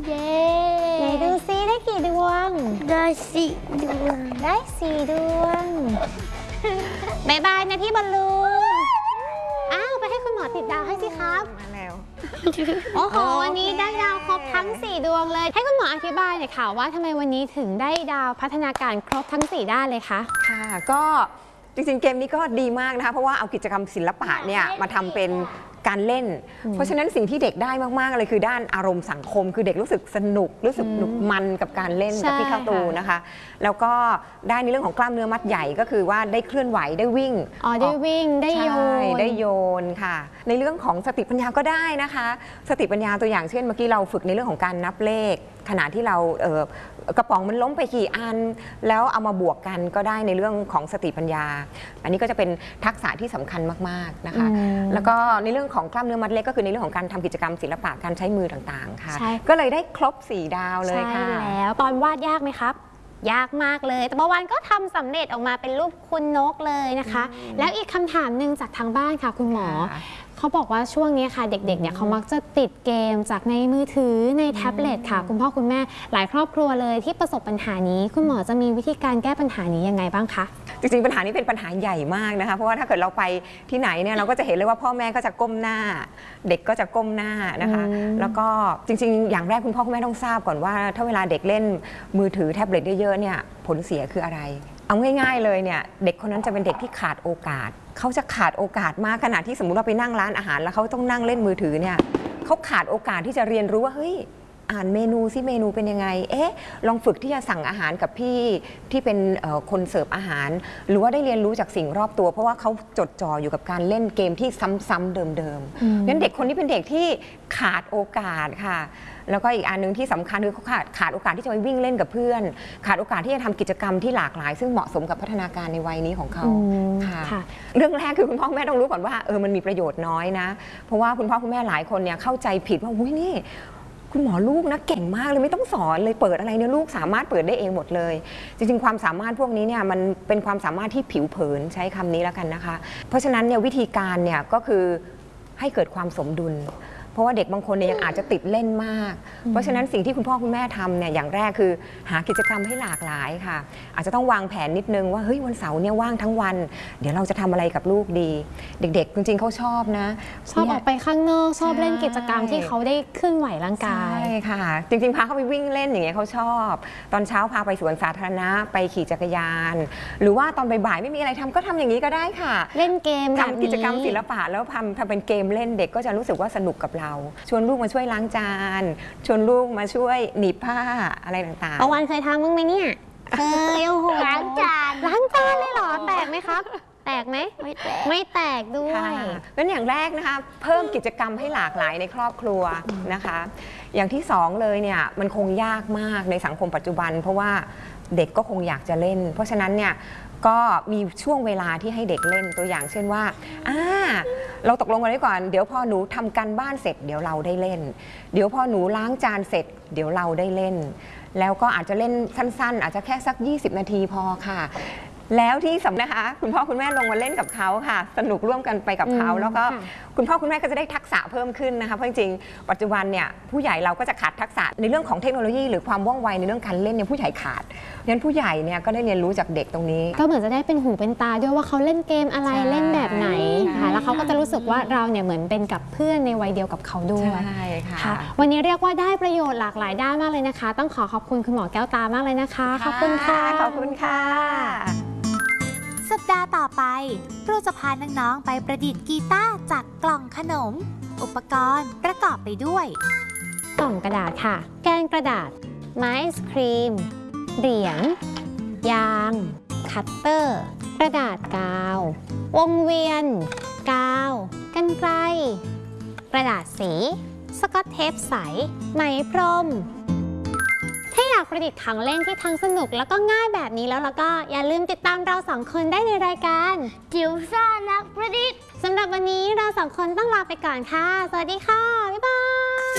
เย้ไหนดูซิได้กี่ดวงได้4 ดวงได้4 ดวงบายบายนะพี่บอลลูนอ้าวไปให้คุณหมอติดดาวให้สิครับมาแล้วโอ้โหวันนี้ได้ดาวครบทั้ง4 ดวงเลยให้คุณหมออธิบายหน่อยค่ะว่าทำไมวันนี้ถึงได้ดาวพัฒนาการครบทั้ง4 ด้านเลยคะค่ะก็จริงๆเกมนี้ก็ดีมากนะคะเพราะว่าเอากิจกรรมศิลปะเนี่ยมาทำเป็นการเล่นเพราะฉะนั้นสิ่งที่เด็กได้มากๆเลยคือด้านอารมณ์สังคมคือเด็กรู้สึกสนุกรู้สึกหนุกมันกับการเล่นกับพี่ข้าวตูนะคะแล้วก็ได้ในเรื่องของกล้ามเนื้อมัดใหญ่ก็คือว่าได้เคลื่อนไหวได้วิ่งได้วิ่งได้โยนได้โยนค่ะในเรื่องของสติปัญญาก็ได้นะคะสติปัญญาตัวอย่างเช่นเมื่อกี้เราฝึกในเรื่องของการนับเลขขณะที่เรากระป๋องมันล้มไปกี่อันแล้วเอามาบวกกันก็ได้ในเรื่องของสติปัญญาอันนี้ก็จะเป็นทักษะที่สำคัญมากๆนะคะแล้วก็ในเรื่องของกล้ามเนื้อมัดเล็กก็คือในเรื่องของการทำกิจกรรมศิลปะการใช้มือต่างๆค่ะก็เลยได้ครบ4 ดาวเลยค่ะใช่แล้วตอนวาดยากไหมครับยากมากเลยแต่เมื่อวานก็ทำสำเร็จออกมาเป็นรูปคุณนกเลยนะคะแล้วอีกคำถามหนึ่งจากทางบ้านค่ะคุณหมอเขาบอกว่าช่วงนี้ค่ะเด็กๆเนี่ยเขามักจะติดเกมจากในมือถือในแท็บเล็ตค่ะคุณพ่อคุณแม่หลายครอบครัวเลยที่ประสบปัญหานี้คุณหมอจะมีวิธีการแก้ปัญหานี้ยังไงบ้างคะจริงๆปัญหานี้เป็นปัญหาใหญ่มากนะคะเพราะว่าถ้าเกิดเราไปที่ไหนเนี่ยเราก็จะเห็นเลยว่าพ่อแม่ก็จะก้มหน้าเด็กก็จะก้มหน้านะคะแล้วก็จริงๆอย่างแรกคุณพ่อคุณแม่ต้องทราบก่อนว่าถ้าเวลาเด็กเล่นมือถือแท็บเล็ตเยอะๆเนี่ยผลเสียคืออะไรเอาง่ายๆเลยเนี่ยเด็กคนนั้นจะเป็นเด็กที่ขาดโอกาสเขาจะขาดโอกาสมากขณะที่สมมุติเราไปนั่งร้านอาหารแล้วเขาต้องนั่งเล่นมือถือเนี่ยเขาขาดโอกาสที่จะเรียนรู้ว่าเฮ้ยอ่านเมนูซิเมนูเป็นยังไงลองฝึกที่จะสั่งอาหารกับพี่ที่เป็นคนเสิร์ฟอาหารหรือว่าได้เรียนรู้จากสิ่งรอบตัวเพราะว่าเขาจดจ่ออยู่กับการเล่นเกมที่ซ้ำๆเดิมๆงั้นเด็กคนนี้เป็นเด็กที่ขาดโอกาสค่ะแล้วก็อีกอันนึงที่สำคัญคือเขาขาดโอกาสที่จะไปวิ่งเล่นกับเพื่อนขาดโอกาสที่จะทำกิจกรรมที่หลากหลายซึ่งเหมาะสมกับพัฒนาการในวัยนี้ของเขาค่ะเรื่องแรกคือคุณพ่อคุณแม่ต้องรู้ก่อนว่ามันมีประโยชน์น้อยนะเพราะว่าคุณพ่อคุณแม่หลายคนเนี่ยเข้าใจผิดว่าอุ้ยนี่คุณหมอลูกนะเก่งมากเลยไม่ต้องสอนเลยเปิดอะไรเนี่ยลูกสามารถเปิดได้เองหมดเลยจริงๆความสามารถพวกนี้เนี่ยมันเป็นความสามารถที่ผิวเผินใช้คำนี้แล้วกันนะคะเพราะฉะนั้นเนี่ยวิธีการเนี่ยก็คือให้เกิดความสมดุลเพราะว่าเด็กบางคนเนี่ยยังอาจจะติดเล่นมากเพราะฉะนั้นสิ่งที่คุณพ่อคุณแม่ทำเนี่ยอย่างแรกคือหากิจกรรมให้หลากหลายค่ะอาจจะต้องวางแผนนิดนึงว่าเฮ้ยวันเสาร์เนี่ยว่างทั้งวันเดี๋ยวเราจะทำอะไรกับลูกดีเด็กๆจริงๆเขาชอบนะชอบออกไปข้างนอกชอบเล่นกิจกรรมที่เขาได้เคลื่อนไหวร่างกายใช่ค่ะจริงๆพาเขาไปวิ่งเล่นอย่างเงี้ยเขาชอบตอนเช้าพาไปสวนสาธารณะไปขี่จักรยานหรือว่าตอนบ่ายๆไม่มีอะไรทำก็ทำอย่างนี้ก็ได้ค่ะเล่นเกมทำกิจกรรมศิลปะแล้วทำเป็นเกมเล่นเด็กก็จะรู้สึกว่าสนุกกับเราชวนลูกมาช่วยล้างจานชวนลูกมาช่วยหนีบผ้าอะไรต่างๆเอาวันเคยทำบ้างไหมเนี่ยเคยโอ้โหล้างจานเลยเหรอแตกไหมครับแตกไหมไม่แตกด้วยงั้นอย่างแรกนะคะเพิ่มกิจกรรมให้หลากหลายในครอบครัวนะคะอย่างที่2เลยเนี่ยมันคงยากมากในสังคมปัจจุบันเพราะว่าเด็กก็คงอยากจะเล่นเพราะฉะนั้นเนี่ยก็มีช่วงเวลาที่ให้เด็กเล่นตัวอย่างเช่นว่าเราตกลงกันไว้ก่อนเดี๋ยวพอหนูทำการบ้านเสร็จเดี๋ยวเราได้เล่นเดี๋ยวพอหนูล้างจานเสร็จเดี๋ยวเราได้เล่นแล้วก็อาจจะเล่นสั้นๆอาจจะแค่สัก20 นาทีพอค่ะแล้วที่สำคัญนะคะคุณพ่อคุณแม่ลงมาเล่นกับเขาค่ะสนุกร่วมกันไปกับเขาแล้วก็คุณพ่อคุณแม่ก็จะได้ทักษะเพิ่มขึ้นนะคะเพราะจริงๆปัจจุบันเนี่ยผู้ใหญ่เราก็จะขาดทักษะในเรื่องของเทคโนโลยีหรือความว่องไวในเรื่องการเล่นเนี่ยผู้ใหญ่ขาดงั้นผู้ใหญ่เนี่ยก็ได้เรียนรู้จากเด็กตรงนี้ก็เหมือนจะได้เป็นหูเป็นตาด้วยว่าเขาเล่นเกมอะไรเล่นแบบไหนค่ะแล้วเขาก็จะรู้สึกว่าเราเนี่ยเหมือนเป็นกับเพื่อนในวัยเดียวกับเขาด้วยใช่ค่ะวันนี้เรียกว่าได้ประโยชน์หลากหลายด้านมากเลยนะคะต้องขอบคุณคุณหมอแก้วตามากเลยนะคะขอบคุณค่ะขอบคุณค่ะสัปดาห์ต่อไปเราจะพาน้องๆไปประดิษฐ์กีตาร์จากกล่องขนมอุปกรณ์ประกอบไปด้วยกล่องกระดาษค่ะแกนกระดาษไม้ไอศครีมเหรียญยางคัตเตอร์กระดาษกาววงเวียนกาวกรรไกรกระดาษสีสกอตเทปใสไหมพรมถ้าอยากประดิษฐ์ของเล่นที่ทั้งสนุกแล้วก็ง่ายแบบนี้แล้วก็อย่าลืมติดตามเรา2 คนได้ในรายการจิ๋วซ่านักประดิษฐ์สำหรับวันนี้เรา2 คนต้องลาไปก่อนค่ะสวัสดีค่ะบ๊ายบาย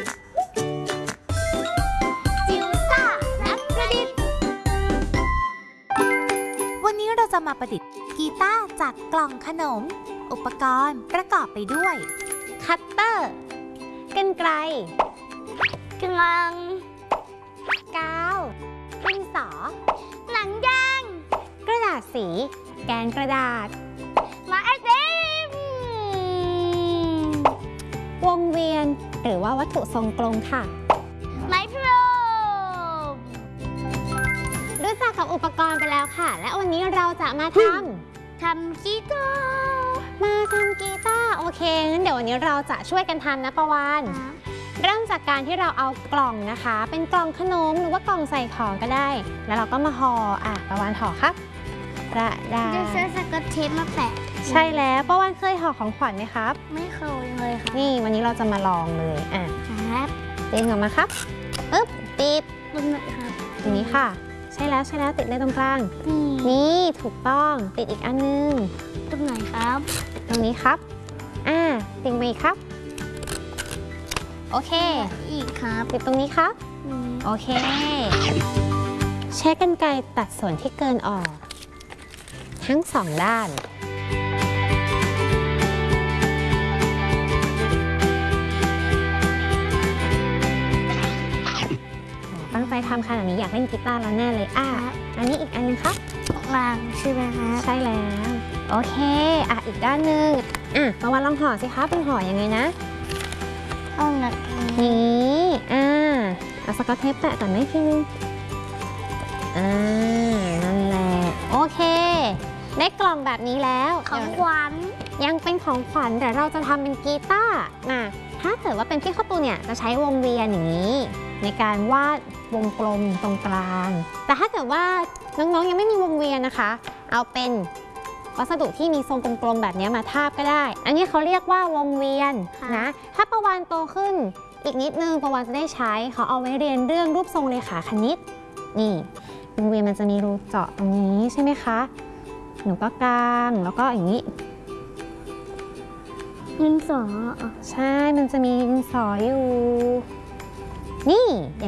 จิ๋วซ่านักประดิษฐ์วันนี้เราจะมาประดิษฐ์กีตาร์จากกล่องขนมอุปกรณ์ประกอบไปด้วยคัตเตอร์กรรไกรกำลังสี แกนกระดาษไม้เต็มวงเวียนหรือว่าวัตถุทรงกลมค่ะไม้พรมรู้จักกับอุปกรณ์ไปแล้วค่ะ และวันนี้เราจะมาททำกีตาร์ำกีตาร์โอเคงั้นเดี๋ยววันนี้เราจะช่วยกันทำนะประวานเริ่มจากการที่เราเอากล่องนะคะ เป็นกล่องขนมหรือว่ากล่องใส่ของก็ได้ แล้วเราก็มาห่อประวานห่อครับกระดาษจะใช้สกอตเทปมาแปะใช่แล้วประวานเคยห่อของขวัญไหมครับไม่เคยเลยค่ะนี่วันนี้เราจะมาลองเลยครับดึงออกมาครับปึ๊บติดตรงไหนครับตรงนี้ค่ะ ใช่แล้วติดเลยตรงกลางนี่นี่ถูกต้องติดอีกอันนึงตรงไหนครับตรงนี้ครับติดไปอีกครับ โอเคอีกครับติดตรงนี้ครับ โอเค ใช้กรรไกรตัดส่วนที่เกินออก ทั้งสองด้าน ตั้งใจทำขนาดนี้อยากเล่นกีตาร์แล้วแน่เลยอันนี้อีกอันนึงครับวางใช่ไหมครับใช่แล้ว โอเคอีกด้านหนึ่งประวันลองห่อสิครับเป็นห่อยังไงนะเอาหนักนี่เอาสกอตเทปแปะก่อนไหมพี่นึงนั่นแหละ โอเค ได้กล่องแบบนี้แล้วของหวานยังเป็นของขวัญแต่เราจะทำเป็นกีตาร์ถ้าเกิดว่าเป็นพี่ข้าวตูเนี่ยจะใช้วงเวียนอย่างนี้ ในการวาดวงกลมตรงกลาง แต่ถ้าเกิดว่าน้องๆยังไม่มีวงเวียนนะคะ เอาเป็นวัสดุที่มีทรงกลมๆแบบนี้มาทาบก็ได้ อันนี้เขาเรียกว่าวงเวียนนะ ถ้าประวานโตขึ้นอีกนิดนึงประวานจะได้ใช้เขาเอาไว้เรียนเรื่องรูปทรงเลขาคณิต นี่วงเวียนมันจะมีรูเจาะตรงนี้ใช่ไหมคะ หนูก็กางแล้วก็อย่างนี้ดินสอใช่ มันจะมีดินสออยู่ นี่